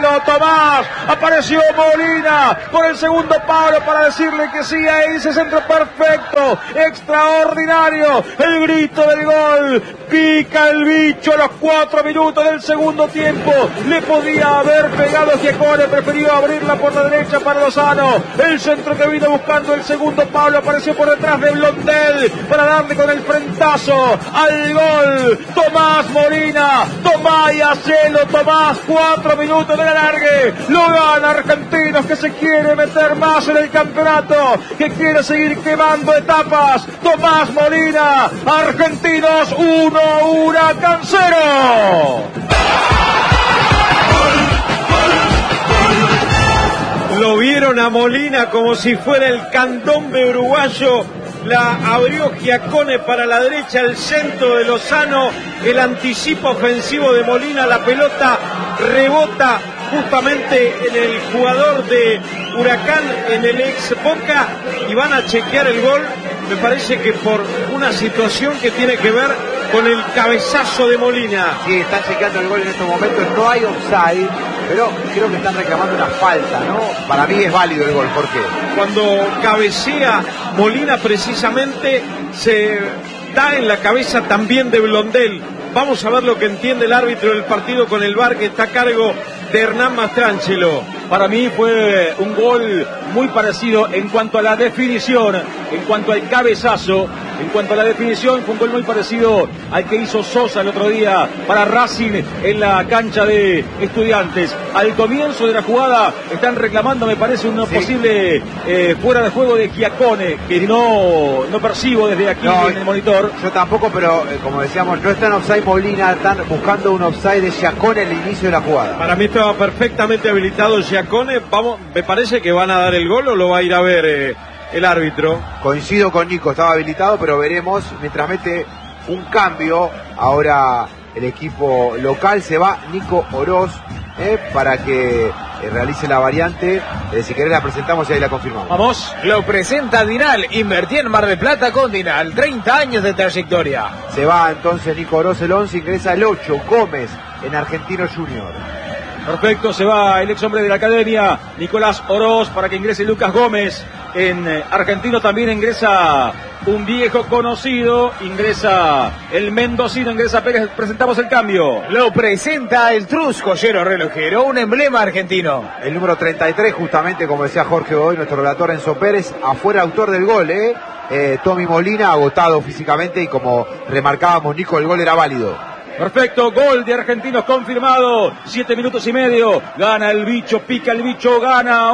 Tomás, apareció Molina por el segundo palo para decirle que sí a ese centro perfecto, extraordinario, el grito del gol, pica el bicho a los 4 minutos del segundo tiempo, le podía haber pegado Giacone, prefirió abrirla por la derecha para Lozano, el centro que vino buscando el segundo palo apareció por detrás de Blondel para darle con el frentazo al gol, Tomás Molina, Tomás y hacelo Tomás, 4 minutos de alargue, lo gana Argentinos que se quiere meter más en el campeonato, que quiere seguir quemando etapas, Tomás Molina, Argentinos 1, Huracán 0. Lo vieron a Molina como si fuera el candombe uruguayo, la abrió Giacone para la derecha, el centro de Lozano, el anticipo ofensivo de Molina, la pelota rebota justamente en el jugador de Huracán, en el ex Boca, y van a chequear el gol, me parece que por una situación que tiene que ver con el cabezazo de Molina. Sí, están chequeando el gol en estos momentos, no hay offside, pero creo que están reclamando una falta, ¿no? Para mí es válido el gol, ¿por qué? Cuando cabecea Molina precisamente se da en la cabeza también de Blondel. Vamos a ver lo que entiende el árbitro del partido con el VAR, que está a cargo de Hernán Mastrangelo. Para mí fue un gol muy parecido en cuanto a la definición, en cuanto al cabezazo, en cuanto a la definición, fue un gol muy parecido al que hizo Sosa el otro día para Racing en la cancha de Estudiantes. Al comienzo de la jugada están reclamando, me parece, una posible fuera de juego de Giacone, que no percibo desde aquí en el monitor. Yo tampoco, pero como decíamos, no está en offside Molina, están buscando un offside de Giacone al inicio de la jugada. Para mí estaba perfectamente habilitado Giacone. Vamos, me parece que van a dar el gol o lo va a ir a ver el árbitro. Coincido con Nico, estaba habilitado, pero veremos mientras mete un cambio. Ahora el equipo local se va Nico Oroz para que realice la variante. Si querés la presentamos y ahí la confirmamos. Vamos. Lo presenta Dinal. Invertí en Mar del Plata con Dinal. 30 años de trayectoria. Se va entonces Nico Oroz, el 11, ingresa el 8, Gómez en Argentinos Junior. Perfecto, se va el ex hombre de la academia, Nicolás Oroz, para que ingrese Lucas Gómez. En Argentino también ingresa un viejo conocido, ingresa el mendocino, ingresa Pérez. Presentamos el cambio. Lo presenta el Trus, joyero relojero, un emblema argentino. El número 33, justamente como decía Jorge Godoy, nuestro relator Enzo Pérez, afuera autor del gol, Tommy Molina agotado físicamente y como remarcábamos, Nico, el gol era válido. Perfecto, gol de Argentinos confirmado, 7 minutos y medio, gana el bicho, pica el bicho, gana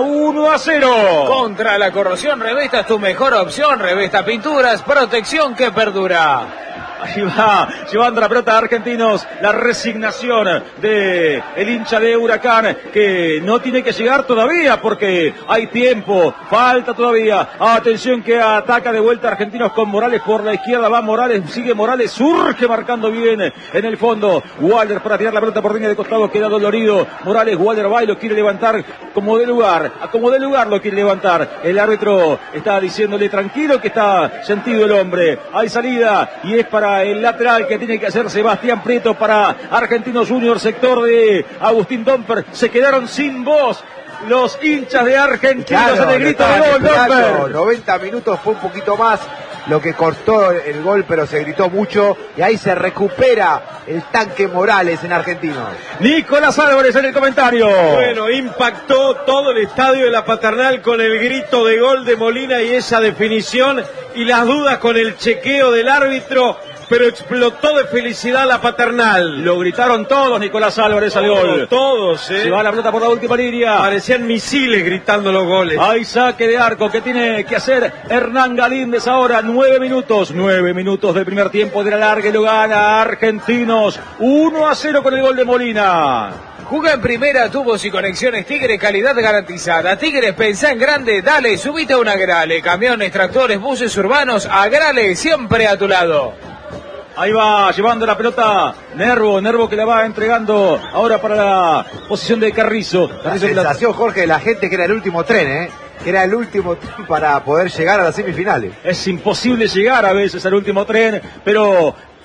1-0. Contra la corrosión, Revesta es tu mejor opción, Revesta Pinturas, protección que perdura. Ahí va, llevando la pelota a Argentinos, la resignación de el hincha de Huracán, que no tiene que llegar todavía porque hay tiempo, falta todavía. Atención que ataca de vuelta Argentinos con Morales por la izquierda, va Morales, sigue Morales, surge marcando bien en el fondo. Walder para tirar la pelota por línea de costado, queda dolorido. Morales, Walder va y lo quiere levantar como de lugar lo quiere levantar. El árbitro está diciéndole tranquilo que está sentido el hombre. Hay salida y es para el lateral que tiene que hacer Sebastián Prieto para Argentinos Junior, sector de Agustín Domper. Se quedaron sin voz los hinchas de Argentinos en el grito de gol. Domper. 90 minutos fue un poquito más lo que cortó el gol, pero se gritó mucho y ahí se recupera el tanque Morales en Argentinos. Nicolás Álvarez en el comentario. Bueno, impactó todo el estadio de la Paternal con el grito de gol de Molina y esa definición y las dudas con el chequeo del árbitro, pero explotó de felicidad la Paternal. Lo gritaron todos, Nicolás Álvarez al gol. Todos, Se va la pelota por la última línea. Parecían misiles gritando los goles. Hay saque de arco que tiene que hacer Hernán Galíndez ahora. 9 minutos del primer tiempo de la larga y lo gana Argentinos 1-0 con el gol de Molina. Juega en primera, tubos y conexiones Tigre, calidad garantizada. Tigres, pensá en grande, dale, subite a un Agrale. Camiones, tractores, buses urbanos, Agrale, siempre a tu lado. Ahí va llevando la pelota Nervo que la va entregando ahora para la posición de Carrizo. La sensación, Jorge, de la gente que era el último tren, que era el último tren para poder llegar a las semifinales. Es imposible llegar a veces al último tren, pero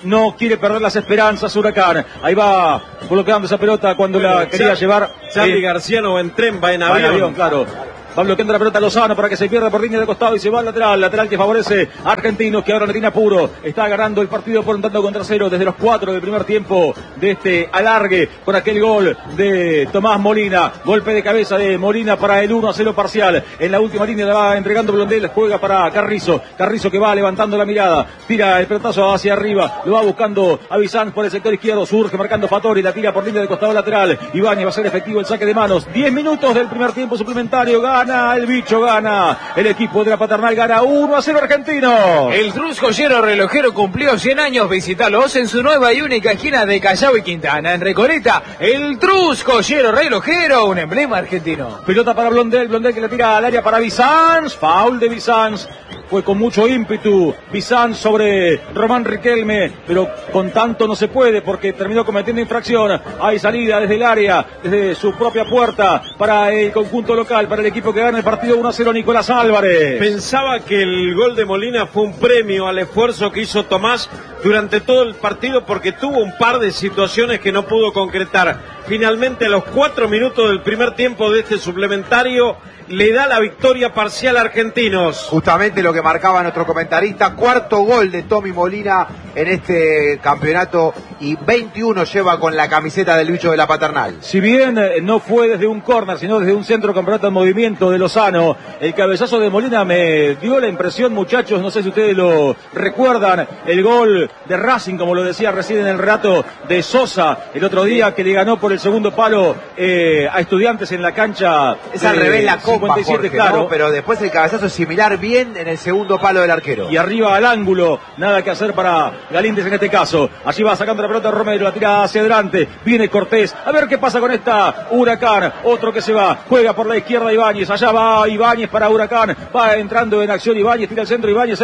no quiere perder las esperanzas Huracán. Ahí va colocando esa pelota cuando la quería llevar. Charly García no va en tren, va en avión. Claro. Va bloqueando la pelota Lozano para que se pierda por línea de costado y se va al lateral que favorece a Argentinos, que ahora le tiene apuro. Está ganando el partido por un tanto contra cero desde los 4 del primer tiempo de este alargue con aquel gol de Tomás Molina. Golpe de cabeza de Molina para el 1-0 parcial. En la última línea la va entregando Blondel, juega para Carrizo. Carrizo que va levantando la mirada, tira el pelotazo hacia arriba, lo va buscando a Bizán por el sector izquierdo, surge marcando Fattori, la tira por línea de costado lateral. Ibáñez va a ser efectivo el saque de manos. 10 minutos del primer tiempo suplementario. Gana el bicho, gana el equipo de la Paternal, gana 1-0 Argentino. El Trus Joyero Relojero cumplió 100 años. Visítalos en su nueva y única esquina de Callao y Quintana, en Recoleta. El Trus Joyero Relojero, un emblema argentino. Pelota para Blondel que le tira al área para Bizanz. Foul de Bizanz. Fue con mucho ímpetu Bizanz sobre Román Riquelme, pero con tanto no se puede porque terminó cometiendo infracción. Hay salida desde el área, desde su propia puerta para el conjunto local, para el equipo que gana el partido 1-0, Nicolás Álvarez. Pensaba que el gol de Molina fue un premio al esfuerzo que hizo Tomás durante todo el partido porque tuvo un par de situaciones que no pudo concretar. Finalmente, a los 4 minutos del primer tiempo de este suplementario, le da la victoria parcial a Argentinos. Justamente lo que marcaba nuestro comentarista, 4º gol de Tommy Molina en este campeonato y 21 lleva con la camiseta del bicho de la Paternal. Si bien no fue desde un córner, sino desde un centro campeonato en movimiento de Lozano, el cabezazo de Molina me dio la impresión, muchachos, no sé si ustedes lo recuerdan, el gol de Racing, como lo decía recién en el relato de Sosa, el otro día que le ganó por el segundo palo a Estudiantes en la cancha. Es al revés la copa, 57, Jorge, claro. ¿no? Pero después el cabezazo es similar bien en el segundo palo del arquero. Y arriba al ángulo, nada que hacer para Galíndez en este caso. Allí va sacando la pelota Romero, la tira hacia adelante, viene Cortés, a ver qué pasa con esta Huracán, otro que se va, juega por la izquierda Ibáñez, allá va Ibáñez para Huracán, va entrando en acción Ibáñez, tira el centro, Ibáñez,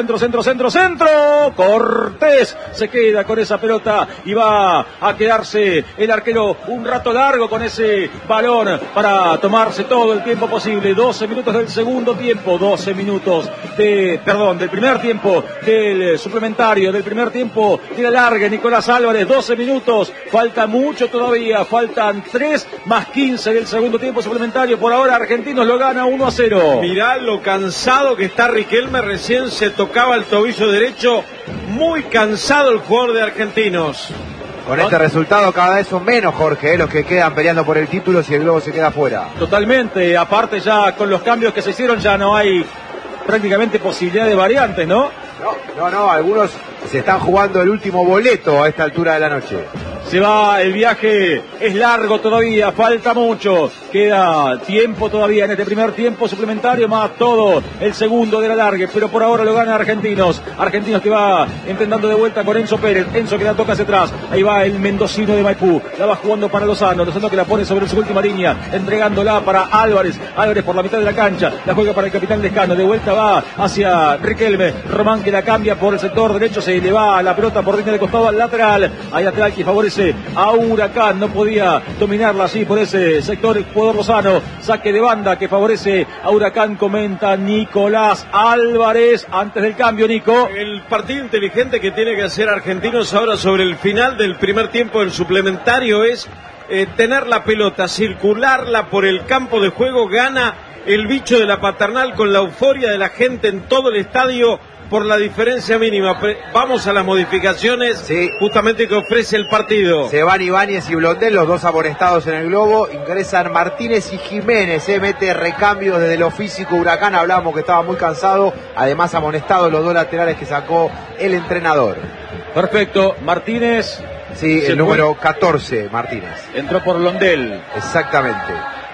centro, Cortés se queda con esa pelota y va a quedarse el arquero un rato largo con ese balón para tomarse todo el tiempo posible. 12 minutos del segundo tiempo, 12 minutos del primer tiempo, del suplementario, del primer tiempo, tira larga Nicolás Álvarez, 12 minutos, falta mucho todavía, faltan 3 más 15 del segundo tiempo suplementario. Por ahora Argentinos lo gana 1-0. Mirá lo cansado que está Riquelme, recién se tocaba el tobillo derecho, muy cansado el jugador de Argentinos. Con este resultado cada vez son menos, Jorge, los que quedan peleando por el título si el Globo se queda fuera. Totalmente, aparte ya con los cambios que se hicieron ya no hay prácticamente posibilidad de variantes, ¿no? No, algunos se están jugando el último boleto a esta altura de la noche. Se va, el viaje es largo todavía, falta mucho, queda tiempo todavía en este primer tiempo suplementario, más todo el segundo de la largue, pero por ahora lo gana Argentinos. Argentinos que va intentando de vuelta con Enzo Pérez, Enzo que la toca hacia atrás, ahí va el mendocino de Maipú, la va jugando para Lozano que la pone sobre su última línea, entregándola para Álvarez por la mitad de la cancha, la juega para el capitán Lescano, de vuelta va hacia Riquelme, Román que la cambia por el sector derecho, se le va la pelota por línea de costado al lateral, hay lateral que favorece a Huracán, no podía dominarla así por ese sector el jugador Lozano, saque de banda que favorece a Huracán, comenta Nicolás Álvarez antes del cambio. Nico, el partido inteligente que tiene que hacer Argentinos ahora sobre el final del primer tiempo del suplementario es tener la pelota, circularla por el campo de juego, gana el bicho de la Paternal con la euforia de la gente en todo el estadio por la diferencia mínima. Vamos a las modificaciones, sí, justamente que ofrece el partido. Se van Ibáñez y Blondel, los dos amonestados en el Globo. Ingresan Martínez y Jiménez, mete recambio desde lo físico. Huracán, hablamos que estaba muy cansado, además amonestados los dos laterales que sacó el entrenador. Perfecto, Martínez. Sí, el número 14, Martínez. Entró por Blondel. Exactamente.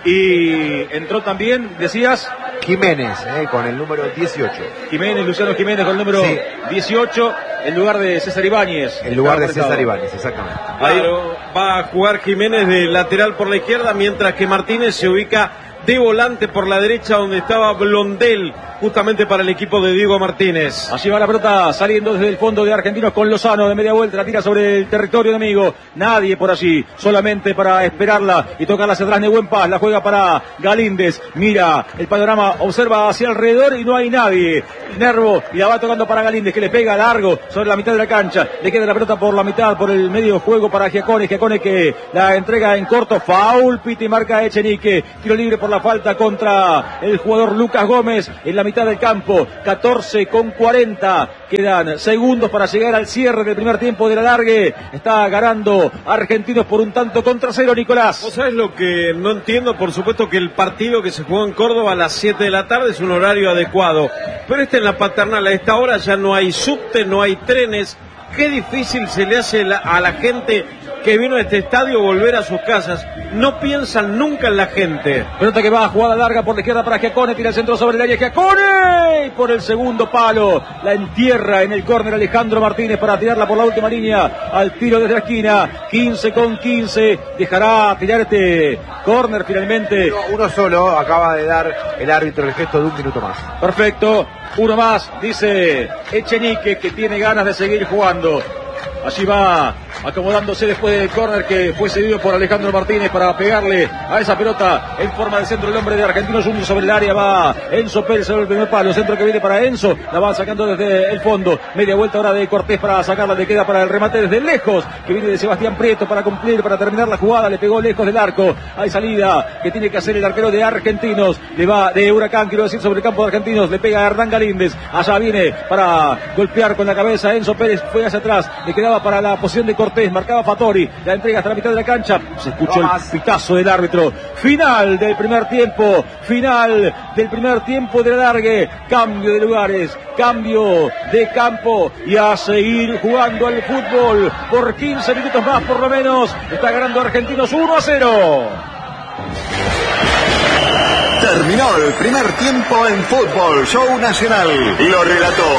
Y entró también, decías, Jiménez, con el número 18. Luciano Jiménez con el número 18, en lugar de César Ibáñez. En lugar de César Ibáñez, exactamente. Claro, va a jugar Jiménez de lateral por la izquierda, mientras que Martínez se ubica de volante por la derecha donde estaba Blondel, justamente para el equipo de Diego Martínez. Allí va la pelota saliendo desde el fondo de Argentinos con Lozano de media vuelta, la tira sobre el territorio enemigo, nadie por allí, solamente para esperarla y tocarla hacia atrás de Buen Paz, la juega para Galíndez, mira el panorama, observa hacia alrededor y no hay nadie, Nervo, y la va tocando para Galíndez que le pega largo sobre la mitad de la cancha, le queda la pelota por la mitad, por el medio juego para Giacone que la entrega en corto, foul, pita y marca Echenique, tiro libre por la falta contra el jugador Lucas Gómez en la mitad del campo, 14:40, quedan segundos para llegar al cierre del primer tiempo de la largue, está ganando Argentinos por 1-0 Nicolás. ¿Vos sabés lo que no entiendo? Por supuesto que el partido que se jugó en Córdoba a las 7 de la tarde es un horario adecuado, pero en la Paternal a esta hora ya no hay subte, no hay trenes, qué difícil se le hace a la gente que vino a este estadio volver a sus casas. No piensan nunca en la gente. Pelota que va, jugada larga por la izquierda para Giacone, tira el centro sobre el área, Giacone, y por el segundo palo, la entierra en el córner Alejandro Martínez para tirarla por la última línea, al tiro desde la esquina, 15:15, dejará tirar este córner finalmente. Uno solo, acaba de dar el árbitro el gesto de 1 minuto más. Perfecto, uno más, dice Echenique, que tiene ganas de seguir jugando. Allí va acomodándose después del córner que fue cedido por Alejandro Martínez para pegarle a esa pelota en forma de centro. El hombre de Argentinos Juniors sobre el área, va Enzo Pérez sobre el primer palo, centro que viene para Enzo, la va sacando desde el fondo, media vuelta ahora de Cortés para sacarla, le queda para el remate desde lejos, que viene de Sebastián Prieto para cumplir, para terminar la jugada, le pegó lejos del arco, hay salida que tiene que hacer el arquero de Argentinos, le va de Huracán, quiero decir, sobre el campo de Argentinos, le pega a Hernán Galíndez, allá viene para golpear con la cabeza Enzo Pérez, fue hacia atrás, le quedaba para la posición de Cortés, marcaba Fattori, la entrega hasta la mitad de la cancha, se escuchó el pitazo del árbitro, final del primer tiempo de la largue, cambio de lugares, cambio de campo y a seguir jugando al fútbol por 15 minutos más por lo menos, está ganando Argentinos 1-0. Terminó el primer tiempo en Fútbol Show Nacional, lo relató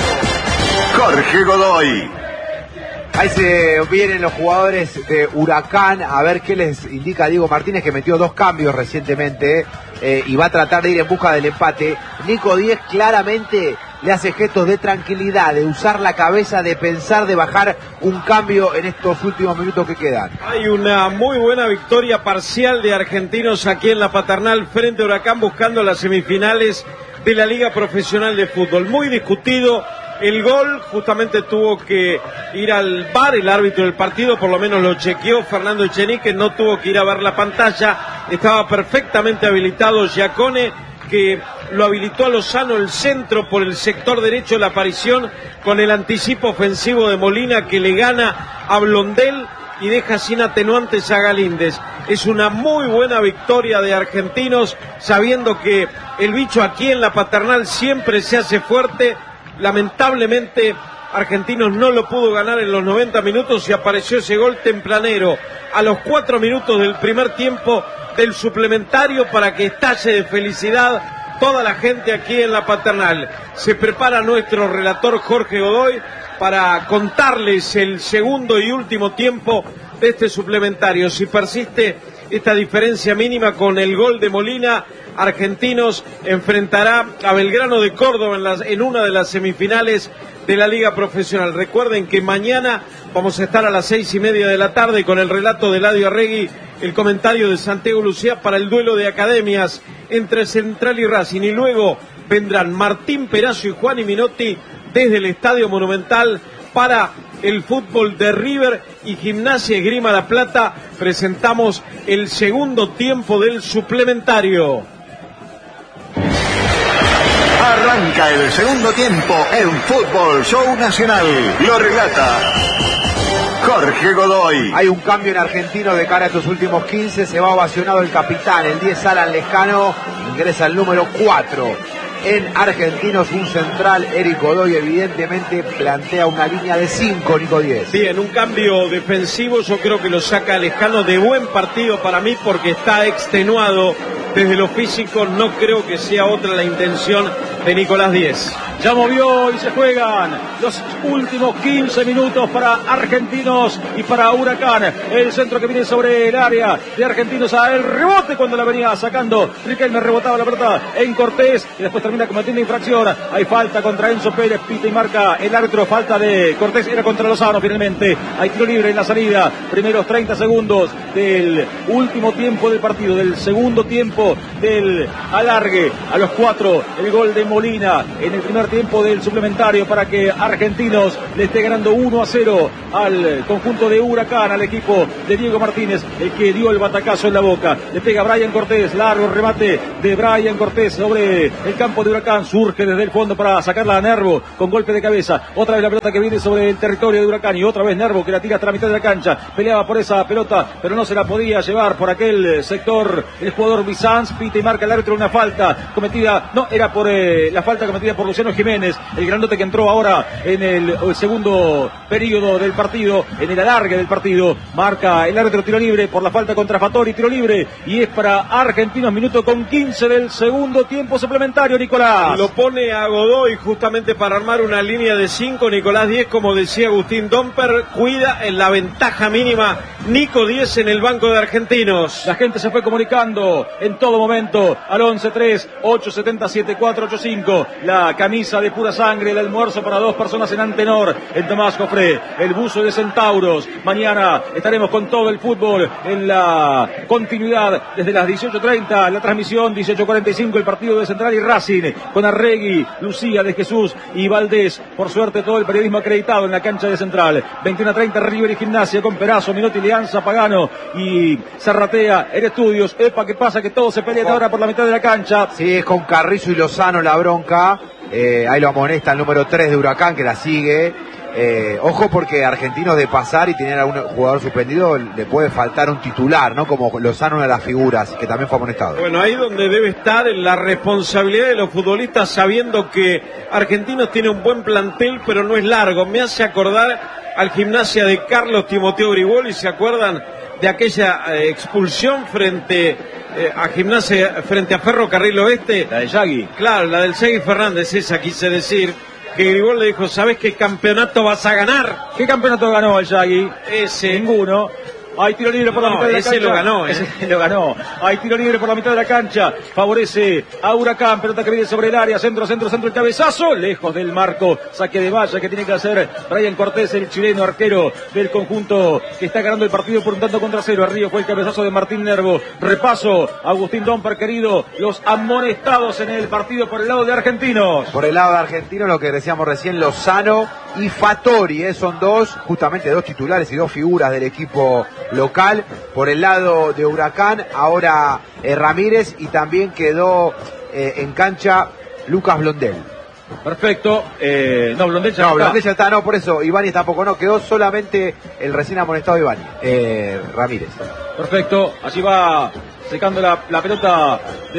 Jorge Godoy. Ahí se vienen los jugadores de Huracán a ver qué les indica Diego Martínez, que metió 2 cambios recientemente y va a tratar de ir en busca del empate. Nico Díez claramente le hace gestos de tranquilidad, de usar la cabeza, de pensar, de bajar un cambio en estos últimos minutos que quedan. Hay una muy buena victoria parcial de Argentinos aquí en la Paternal frente a Huracán, buscando las semifinales de la Liga Profesional de Fútbol. Muy discutido. El gol justamente tuvo que ir al VAR, el árbitro del partido por lo menos lo chequeó, Fernando Echenique, no tuvo que ir a ver la pantalla, estaba perfectamente habilitado Giacone, que lo habilitó a Lozano el centro por el sector derecho de la aparición con el anticipo ofensivo de Molina que le gana a Blondel y deja sin atenuantes a Galíndez. Es una muy buena victoria de Argentinos, sabiendo que el bicho aquí en la Paternal siempre se hace fuerte. Lamentablemente Argentinos no lo pudo ganar en los 90 minutos y apareció ese gol tempranero a los 4 minutos del primer tiempo del suplementario para que estalle de felicidad toda la gente aquí en la Paternal. Se prepara nuestro relator Jorge Godoy para contarles el segundo y último tiempo de este suplementario. Si persiste esta diferencia mínima con el gol de Molina, Argentinos enfrentará a Belgrano de Córdoba en una de las semifinales de la Liga Profesional. Recuerden que mañana vamos a estar a las 6:30 de la tarde con el relato de Eladio Arregui, el comentario de Santiago Lucía para el duelo de academias entre Central y Racing, y luego vendrán Martín Perazo y Juan Minotti desde el Estadio Monumental para el fútbol de River y Gimnasia Esgrima La Plata. Presentamos el segundo tiempo del suplementario. Arranca el segundo tiempo en Fútbol Show Nacional. Lo relata Jorge Godoy. Hay un cambio en Argentinos de cara a estos últimos 15. Se va ovacionado el capitán, el 10 Alan Lejano. Ingresa el número 4. En Argentinos, un central, Eric Godoy, evidentemente plantea una línea de 5, Nico Díez. Bien, un cambio defensivo, yo creo que lo saca Lejano de buen partido para mí porque está extenuado desde lo físico no creo que sea otra la intención de Nicolás Díez. Ya movió y se juegan los últimos 15 minutos para Argentinos y para Huracán. El centro que viene sobre el área de Argentinos, a el rebote cuando la venía sacando Riquelme, rebotaba la pelota en Cortés y después termina cometiendo infracción. Hay falta contra Enzo Pérez, pita y marca el árbitro. Falta de Cortés, era contra Lozano finalmente. Hay tiro libre en la salida. Primeros 30 segundos del último tiempo del partido, del segundo tiempo del alargue. A los 4 el gol de Molina en el primer tiempo del suplementario para que Argentinos le esté ganando 1-0 al conjunto de Huracán, al equipo de Diego Martínez, el que dio el batacazo en la boca. Le pega Brian Cortés, largo remate de Brian Cortés sobre el campo de Huracán, surge desde el fondo para sacarla a Nervo con golpe de cabeza. Otra vez la pelota que viene sobre el territorio de Huracán y otra vez Nervo que la tira hasta la mitad de la cancha. Peleaba por esa pelota, pero no se la podía llevar por aquel sector el jugador Bizanz. Pita y marca el árbitro una falta cometida, no, era por la falta cometida por Luciano Jiménez, el grandote que entró ahora en el segundo periodo del partido, en el alargue del partido. Marca el árbitro tiro libre por la falta contra Fattori, tiro libre, y es para Argentinos, minuto con 15 del segundo tiempo suplementario, Nicolás. Lo pone a Godoy justamente para armar una línea de 5, Nicolás Díez, como decía Agustín Domper, cuida en la ventaja mínima Nico Díez en el banco de Argentinos. La gente se fue comunicando en todo momento al 11-3-870-7485, la camisa de pura sangre, el almuerzo para 2 personas en Antenor, en Tomás Jofré, el buzo de Centauros. Mañana estaremos con todo el fútbol en la continuidad desde las 18:30, la transmisión 18:45, el partido de Central y Racing, con Arregui, Lucía de Jesús y Valdés. Por suerte todo el periodismo acreditado en la cancha de Central. 21:30 River y Gimnasia con Perazo, Minotti, Lianza, Pagano y Zarratea en estudios. Epa, ¿qué pasa? Que todo se pelea ahora por la mitad de la cancha. Sí, es con Carrizo y Lozano la bronca. Ahí lo amonesta el número 3 de Huracán, que la sigue. Ojo, porque Argentinos, de pasar y tener a un jugador suspendido, le puede faltar un titular, ¿no? Como Lozano, una de las figuras, que también fue amonestado. Bueno, ahí donde debe estar la responsabilidad de los futbolistas, sabiendo que Argentinos tiene un buen plantel, pero no es largo. Me hace acordar al Gimnasia de Carlos Timoteo Grigoli, ¿se acuerdan de aquella expulsión frente a Gimnasia, frente a Ferrocarril Oeste? La de Yagui. Claro, la del Yagui Fernández, esa quise decir. Que Grigol le dijo, ¿sabes qué campeonato vas a ganar? ¿Qué campeonato ganó el Yagui? Ese. Ninguno. Hay tiro libre por la mitad de la cancha. Ese lo ganó, Ese lo ganó. Hay tiro libre por la mitad de la cancha. Favorece a Huracán. Pelota que viene sobre el área. Centro, el cabezazo. Lejos del marco. Saque de valla que tiene que hacer Brian Cortés, el chileno arquero del conjunto que está ganando el partido por un tanto contra 0. Arriba fue el cabezazo de Martín Nervo. Repaso. Agustín Domper, querido. Los amonestados en el partido por el lado de Argentinos. Por el lado de Argentinos, lo que decíamos recién, Lozano y Fattori, son justamente dos titulares y dos figuras del equipo local. Por el lado de Huracán, ahora Ramírez, y también quedó en cancha Lucas Blondel. Perfecto. No, Blondel ya no, está. Blondel ya está, no, por eso Ibáñez tampoco, no, quedó solamente el recién amonestado Ibáñez, Ramírez. Perfecto, allí va secando la pelota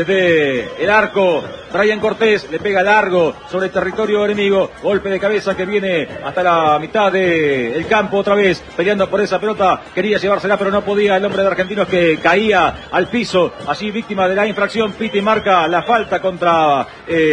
desde el arco. Brian Cortés le pega largo sobre el territorio enemigo. Golpe de cabeza que viene hasta la mitad del campo otra vez. Peleando por esa pelota. Quería llevársela pero no podía. El hombre de Argentinos que caía al piso. Allí víctima de la infracción. Pita y marca la falta contra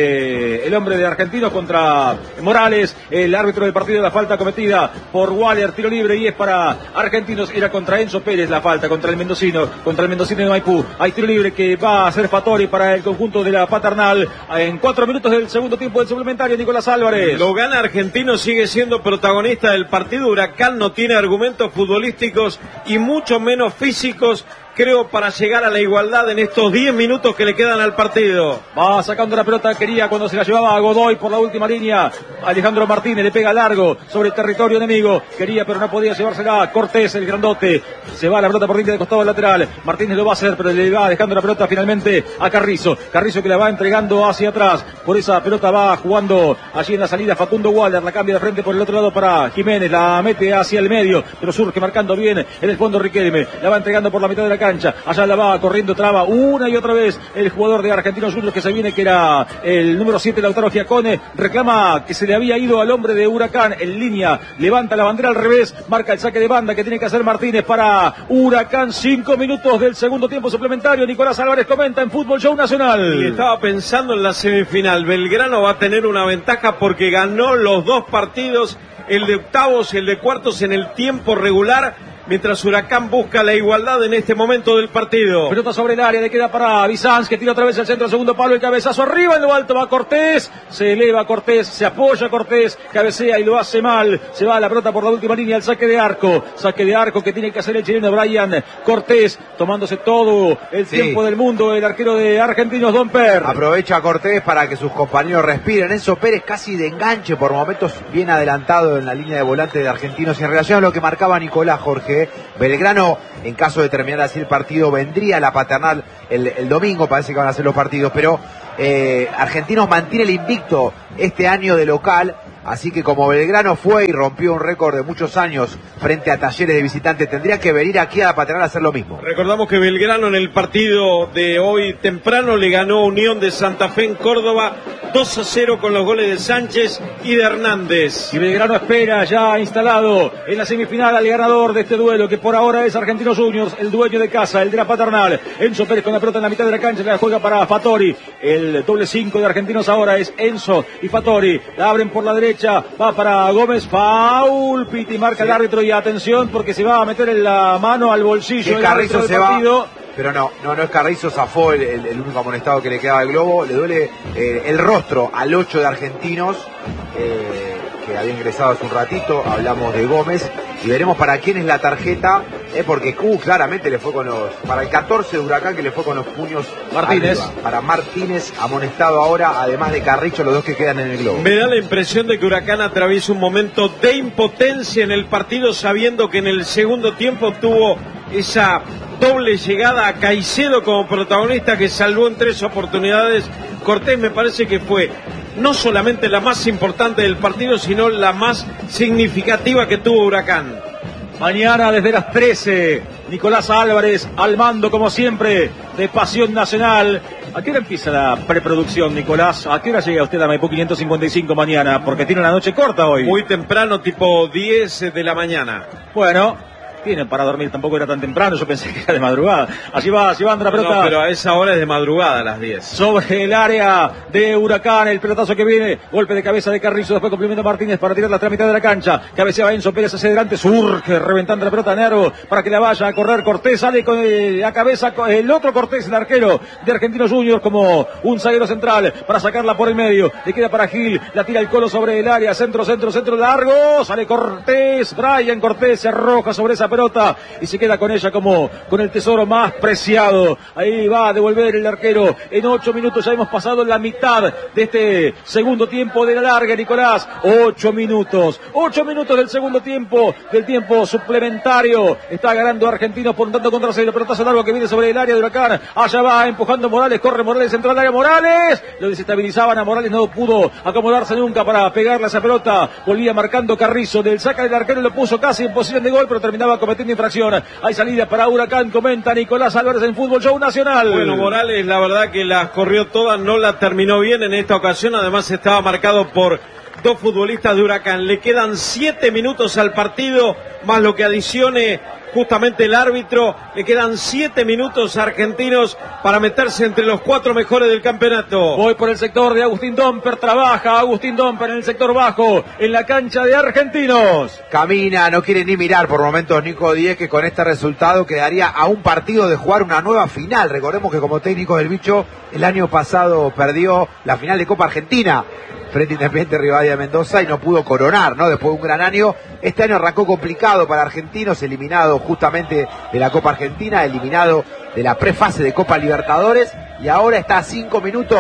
el hombre de Argentinos, contra Morales. El árbitro del partido de la falta cometida por Waller. Tiro libre y es para Argentinos. Era contra Enzo Pérez la falta. Contra el mendocino de Maipú. Hay tiro libre que va a hacer Fattori para el conjunto de la Paternal. En 4 minutos del segundo tiempo del suplementario, Nicolás Álvarez. Lo gana Argentino, sigue siendo protagonista del partido. Huracán no tiene argumentos futbolísticos y mucho menos físicos, creo, para llegar a la igualdad en estos 10 minutos que le quedan al partido. Va sacando la pelota, quería cuando se la llevaba a Godoy por la última línea. Alejandro Martínez le pega largo sobre el territorio enemigo. Quería pero no podía llevársela. Cortés, el grandote. Se va la pelota por línea de costado lateral. Martínez lo va a hacer, pero le va dejando la pelota finalmente a Carrizo. Carrizo que la va entregando hacia atrás. Por esa pelota va jugando allí en la salida Facundo Waller. La cambia de frente por el otro lado para Jiménez. La mete hacia el medio, pero surge marcando bien en el fondo Riquelme. La va entregando por la mitad de la cancha. Allá la va corriendo, traba una y otra vez el jugador de Argentinos Juniors que se viene, que era el número 7, Lautaro Giacone. Reclama que se le había ido al hombre de Huracán en línea. Levanta la bandera al revés. Marca el saque de banda que tiene que hacer Martínez para Huracán. 5 minutos del segundo tiempo suplementario. Nicolás Álvarez comenta en Fútbol Show Nacional. Y estaba pensando en la semifinal. Belgrano va a tener una ventaja porque ganó los dos partidos, el de octavos y el de cuartos, en el tiempo regular, mientras Huracán busca la igualdad en este momento del partido. Pelota sobre el área, le queda para Bizanz, que tira otra vez al centro, segundo palo, el cabezazo arriba, en lo alto va Cortés, se eleva Cortés, se apoya Cortés, cabecea y lo hace mal, se va la pelota por la última línea, el saque de arco que tiene que hacer el chileno Brian Cortés, tomándose todo el tiempo del mundo, el arquero de Argentinos, Domper. Aprovecha Cortés para que sus compañeros respiren. Enzo Pérez casi de enganche, por momentos bien adelantado en la línea de volante de Argentinos, y en relación a lo que marcaba Nicolás, Jorge, Belgrano, en caso de terminar así el partido, vendría a la Paternal el domingo, parece que van a ser los partidos, pero Argentinos mantiene el invicto este año de local, así que como Belgrano fue y rompió un récord de muchos años frente a Talleres de visitante, tendría que venir aquí a la Paternal a hacer lo mismo. Recordamos que Belgrano en el partido de hoy temprano le ganó Unión de Santa Fe en Córdoba 2-0 con los goles de Sánchez y de Hernández. Y Belgrano espera, ya instalado en la semifinal, al ganador de este duelo, que por ahora es Argentinos Juniors, el dueño de casa, el de la Paternal. Enzo Pérez con la pelota en la mitad de la cancha, la juega para Fattori. El doble 5 de Argentinos ahora es Enzo y Fattori. La abren por la derecha, va para Gómez, foul, piti marca el árbitro, y atención porque se va a meter en la mano al bolsillo. Carrizo se va. Pero no es Carrizo, zafó el único amonestado que le quedaba al globo. Le duele el rostro al 8 de Argentinos, que había ingresado hace un ratito. Hablamos de Gómez y veremos para quién es la tarjeta, porque claramente le fue con para el 14 de Huracán, que le fue con los puños Martínez. arriba. Para Martínez, amonestado ahora, además de Carrizo, los dos que quedan en el globo. Me da la impresión de que Huracán atraviesa un momento de impotencia en el partido, sabiendo que en el segundo tiempo tuvo esa doble llegada a Caicedo como protagonista, que salvó en 3 oportunidades. Cortés me parece que fue no solamente la más importante del partido, sino la más significativa que tuvo Huracán. Mañana desde las 13, Nicolás Álvarez al mando, como siempre, de Pasión Nacional. ¿A qué hora empieza la preproducción, Nicolás? ¿A qué hora llega usted a Maipú 555 mañana? Porque tiene una noche corta hoy. Muy temprano, tipo 10 de la mañana. Bueno, tienen para dormir, tampoco era tan temprano, yo pensé que era de madrugada. Así va Andra, pelota. No, pero a esa hora es de madrugada, a las 10. Sobre el área de Huracán, el pelotazo que viene, golpe de cabeza de Carrizo, después complemento Martínez para tirar la otra mitad de la cancha. Cabeceaba Enzo Pérez hacia adelante, surge, reventando la pelota Nero para que la vaya a correr Cortés, sale con la cabeza, el otro Cortés, el arquero de Argentinos Juniors, como un zaguero central para sacarla por el medio. Le queda para Gil, la tira el Colo sobre el área, centro largo, sale Cortés, Brian Cortés se arroja sobre esa pelota y se queda con ella como con el tesoro más preciado. Ahí va a devolver el arquero. En 8 minutos ya hemos pasado la mitad de este segundo tiempo de la larga, Nicolás. 8 minutos del segundo tiempo, del tiempo suplementario. Está ganando Argentinos por un tanto contra cero. Pelotazo largo que viene sobre el área de Huracán. Allá va empujando Morales, corre Morales, central área Morales. Lo desestabilizaban a Morales, no pudo acomodarse nunca para pegarle a esa pelota. Volvía marcando Carrizo, del saca del arquero lo puso casi en posición de gol, pero terminaba cometiendo infracción. Hay salida para Huracán, comenta Nicolás Álvarez en Fútbol Show Nacional. Bueno, Morales la verdad que las corrió todas, no la terminó bien en esta ocasión, además estaba marcado por 2 futbolistas de Huracán. Le quedan 7 minutos al partido, más lo que adicione justamente el árbitro. Le quedan 7 minutos a Argentinos para meterse entre los 4 mejores del campeonato. Voy por el sector de Agustín Domper, trabaja Agustín Domper en el sector bajo, en la cancha de Argentinos. Camina, no quiere ni mirar por momentos Nico Díez, que con este resultado quedaría a un partido de jugar una nueva final. Recordemos que como técnico del Bicho, el año pasado perdió la final de Copa Argentina frente a Independiente Rivadavia de Mendoza y no pudo coronar, ¿no? Después de un gran año. Este año arrancó complicado para Argentinos, eliminado justamente de la Copa Argentina, eliminado de la prefase de Copa Libertadores, y ahora está a 5 minutos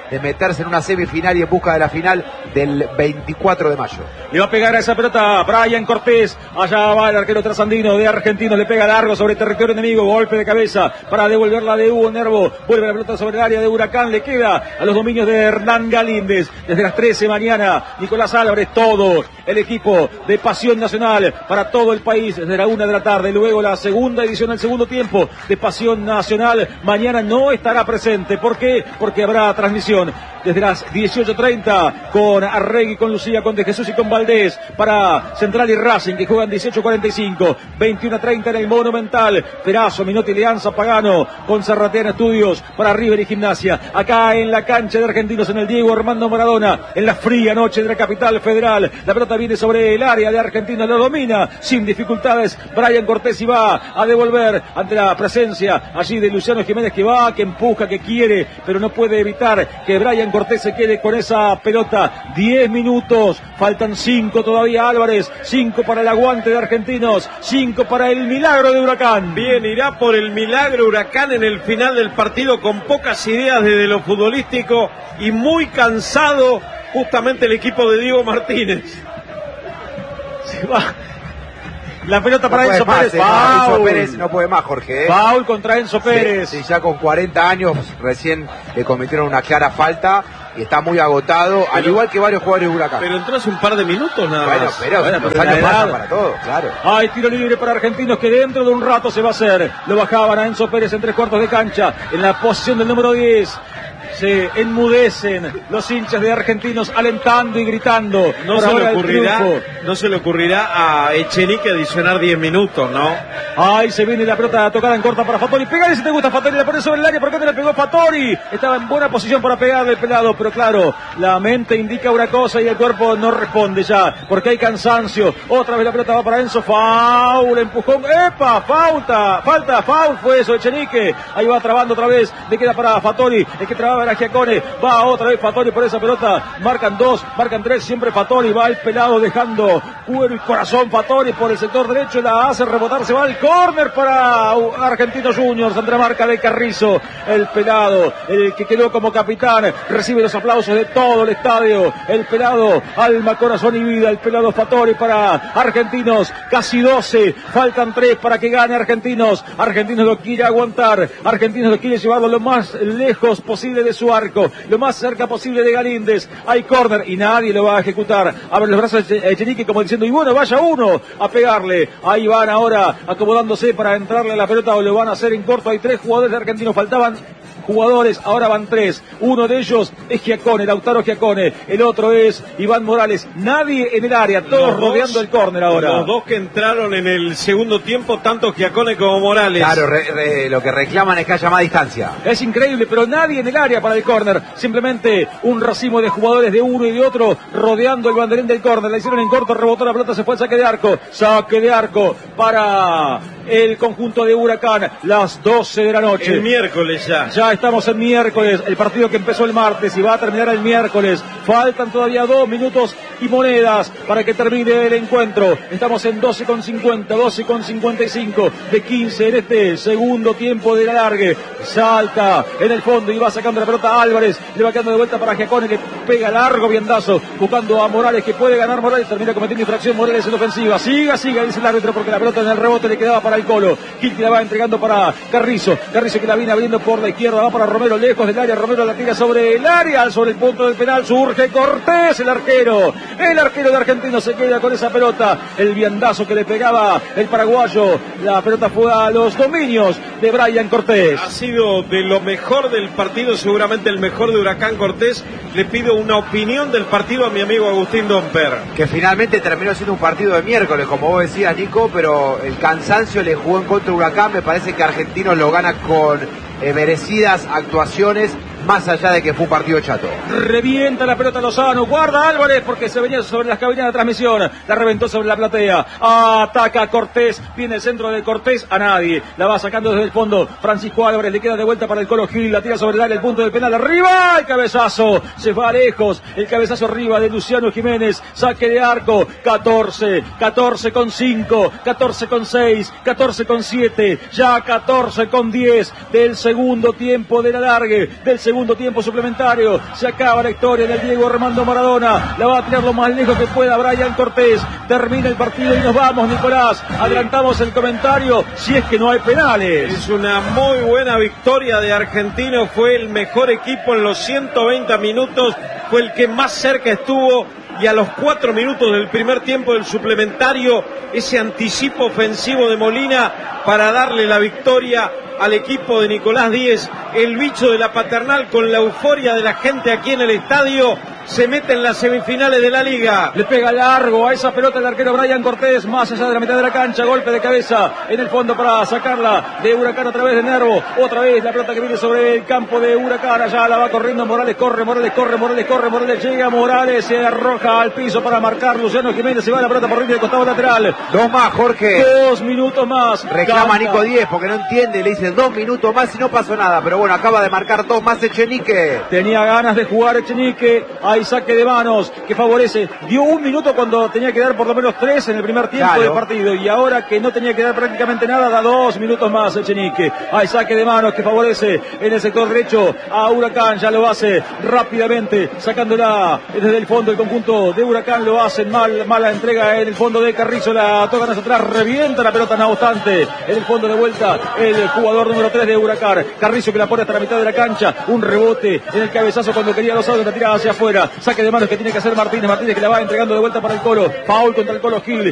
de meterse en una semifinal y en busca de la final del 24 de mayo. Le va a pegar a esa pelota Brian Cortés. Allá va el arquero trasandino de Argentinos. Le pega largo sobre territorio enemigo. Golpe de cabeza para devolverla de Hugo Nervo. Vuelve la pelota sobre el área de Huracán. Le queda a los dominios de Hernán Galíndez. Desde las 13 mañana, Nicolás Álvarez, todo el equipo de Pasión Nacional para todo el país desde la 1 de la tarde. Luego la segunda edición, el segundo tiempo de Pasión Nacional. Mañana no estará presente. ¿Por qué? Porque habrá transmisión desde las 18:30 con Arregui, con Lucía, con De Jesús y con Valdés para Central y Racing, que juegan 18:45, 21:30 en el Monumental. Perazo, Minotti, Leanza, Pagano con Serrateana Estudios para River y Gimnasia. Acá en la cancha de Argentinos, en el Diego Armando Maradona, en la fría noche de la capital federal. La pelota viene sobre el área de Argentinos, lo domina sin dificultades Brian Cortés y va a devolver ante la presencia allí de Luciano Jiménez, que va, que empuja, que quiere, pero no puede evitar que Brian Cortés se quede con esa pelota. 10 minutos, faltan 5 todavía. Álvarez, 5 para el aguante de Argentinos, 5 para el milagro de Huracán. Bien, irá por el milagro Huracán en el final del partido con pocas ideas desde lo futbolístico y muy cansado justamente el equipo de Diego Martínez. Se va la pelota para No Enzo puede Pérez. más, Enzo Foul. Pérez no puede más, Jorge. Foul contra Enzo Pérez. Sí, ya con 40 años recién le cometieron una clara falta y está muy agotado, al igual que varios jugadores de Huracán. Pero entró hace un par de minutos nada Bueno, más. pero los pero años la pasan edad. para todo, claro. Hay tiro libre para Argentinos que dentro de un rato se va a hacer. Lo bajaban a Enzo Pérez en 3/4 de cancha, en la posición del número 10. Se enmudecen los hinchas de Argentinos alentando y gritando. No Por se, ahora le el ocurrirá, triunfo. no se le ocurrirá a Echenique adicionar 10 minutos, ¿no? Ahí se viene la pelota tocada en corta para Fattori. Pégale si te gusta Fattori, la pone sobre el área. ¿Por qué no le pegó Fattori? Estaba en buena posición para pegarle el pelado, pero claro, la mente indica una cosa y el cuerpo no responde ya, porque hay cansancio. Otra vez la pelota va para Enzo. Foul, empujón. ¡Epa! Falta, foul fue eso, Echenique. Ahí va trabando otra vez. Le queda para Fattori. El que trababa era Giacone. Va otra vez Fattori por esa pelota. Marcan 2, marcan 3. Siempre Fattori. Va el pelado dejando cuero y corazón. Fattori por el sector derecho. La hace rebotar. Se va al córner para Argentinos Juniors. Ante la marca de Carrizo. El pelado, el que quedó como capitán, recibe los aplausos de todo el estadio. El pelado, alma, corazón y vida. El pelado Fattori para Argentinos. Casi 12. Faltan 3 para que gane Argentinos. Argentinos lo quiere aguantar. Argentinos lo quiere llevarlo lo más lejos posible de su arco, lo más cerca posible de Galíndez. Hay córner y nadie lo va a ejecutar. Abre los brazos de Echenique como diciendo, y bueno, vaya uno a pegarle. Ahí van ahora acomodándose para entrarle a la pelota, o lo van a hacer en corto. Hay 3 jugadores de Argentinos, faltaban jugadores, ahora van 3. Uno de ellos es Giacone, Lautaro Giacone. El otro es Iván Morales. Nadie en el área, todos rodeando el córner ahora. Los dos que entraron en el segundo tiempo, tanto Giacone como Morales. Claro, lo que reclaman es que haya más distancia. Es increíble, pero nadie en el área para el córner. Simplemente un racimo de jugadores de uno y de otro rodeando el banderín del córner. La hicieron en corto, rebotó la pelota, se fue al saque de arco. Saque de arco para el conjunto de Huracán. Las 12 de la noche. El miércoles ya. Ya estamos en miércoles, el partido que empezó el martes y va a terminar el miércoles. Faltan todavía 2 minutos y monedas para que termine el encuentro. Estamos en 12:50, 12:55 de 15 en este segundo tiempo de la largue. Salta en el fondo y va sacando la pelota Álvarez. Le va quedando de vuelta para Giacone, le pega largo viandazo, buscando a Morales, que puede ganar Morales. Termina cometiendo infracción Morales en ofensiva. Siga, dice el árbitro, porque la pelota en el rebote le quedaba para el Colo. Gil que la va entregando para Carrizo. Carrizo que la viene abriendo por la izquierda, va para Romero, lejos del área. Romero la tira sobre el área, sobre el punto del penal. Surge Cortés, el arquero de Argentinos se queda con esa pelota. El viandazo que le pegaba el paraguayo. La pelota fue a los dominios de Brian Cortés. Ha sido de lo mejor del partido, seguramente el mejor de Huracán Cortés. Le pido una opinión del partido a mi amigo Agustín Domper. Que finalmente terminó siendo un partido de miércoles, como vos decías, Nico, pero el cansancio le jugó en contra de Huracán. Me parece que Argentinos lo gana con merecidas actuaciones, más allá de que fue un partido chato. Revienta la pelota Lozano, guarda Álvarez porque se venía sobre las cabinas de transmisión, la reventó sobre la platea, ataca Cortés, viene el centro de Cortés, a nadie, la va sacando desde el fondo Francisco Álvarez, le queda de vuelta para el Colo Gil, la tira sobre el área, el punto del penal, arriba, el cabezazo, se va lejos, el cabezazo arriba de Luciano Jiménez, saque de arco, 14 con 5, 14 con 6, 14 con 7, ya 14 con 10 del segundo tiempo de la largue, del segundo segundo tiempo suplementario. Se acaba la historia del Diego Armando Maradona. La va a tirar lo más lejos que pueda Brian Cortés. Termina el partido y nos vamos, Nicolás. Adelantamos el comentario si es que no hay penales. Es una muy buena victoria de Argentinos. Fue el mejor equipo en los 120 minutos. Fue el que más cerca estuvo. Y a los 4 minutos del primer tiempo del suplementario, ese anticipo ofensivo de Molina para darle la victoria al equipo de Nicolás Díez, el bicho de la Paternal, con la euforia de la gente aquí en el estadio, se mete en las semifinales de la Liga. Le pega largo a esa pelota el arquero Brian Cortés, más allá de la mitad de la cancha, golpe de cabeza en el fondo para sacarla de Huracán a través de Nervo. Otra vez la pelota que viene sobre el campo de Huracán, allá la va corriendo Morales, corre, Morales corre, Morales corre, Morales llega, Morales se arroja al piso para marcar, Luciano Jiménez se va la pelota por ritmo de costado lateral. 2 más, Jorge. 2 minutos más. Reclama Canta. Nico 10 porque no entiende, le dice 2 minutos más y no pasó nada, pero bueno, acaba de marcar 2 más Echenique. Tenía ganas de jugar Echenique, hay saque de manos que favorece, dio 1 minuto cuando tenía que dar por lo menos 3 en el primer tiempo del partido, y ahora que no tenía que dar prácticamente nada, da 2 minutos más Echenique. Hay saque de manos que favorece en el sector derecho a Huracán, ya lo hace rápidamente, sacándola desde el fondo el conjunto de Huracán, lo hacen mala entrega en el fondo de Carrizo, la tocan hacia atrás, revienta la pelota no obstante, en el fondo de vuelta el jugador número 3 de Huracán, Carrizo que la pone hasta la mitad de la cancha, un rebote en el cabezazo cuando quería los autos, la tira hacia afuera, saque de manos que tiene que hacer Martínez que la va entregando de vuelta para el Colo, foul contra el Colo Gil,